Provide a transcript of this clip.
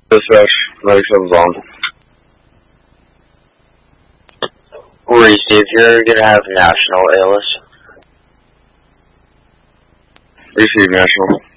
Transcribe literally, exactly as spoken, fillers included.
Dispatch, ninety-seven's on. Reese, if you're gonna have national A L S. Receive national.